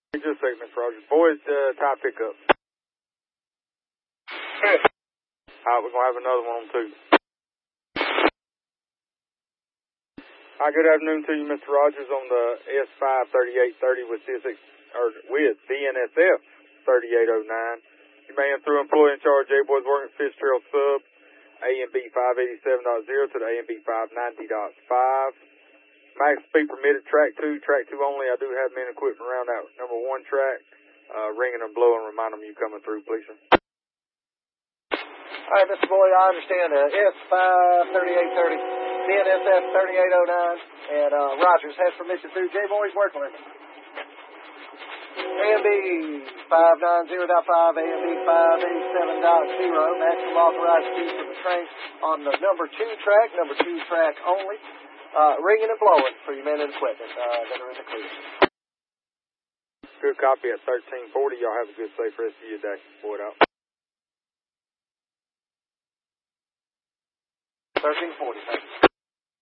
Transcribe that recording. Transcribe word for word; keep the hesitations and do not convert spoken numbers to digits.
Just a second, Mister Rogers. Boys, uh, tie pickup. Alright, we're going to have another one on two. Hi, good afternoon to you, Mister Rogers, on the S five thirty-eight thirty with C S X, or with B N S F thirty-eight oh nine. You may have through employee in charge, J-Boys working Fish Trail Sub, A M B five eighty-seven point zero to the A M B five ninety point five. Max speed permitted, track two, track two only. I do have men equipment around that number one track. Uh, ringing and blowing, remind them you coming through, please, sir. All right, Mister Boyd, I understand. Uh, S five thirty-eight thirty, B N S F thirty-eight oh nine, and uh, Rogers has permission through J-Boys working with me. A M B five ninety point five, A M B five eighty-seven point zero, maximum authorized speed for the train on the number two track, number two track only. Uh, ringing and blowing for your men and equipment uh, that are in the clear. Good copy at thirteen forty. Y'all have a good, safe rest of your day. Boyd out. thirteen forty, thank you.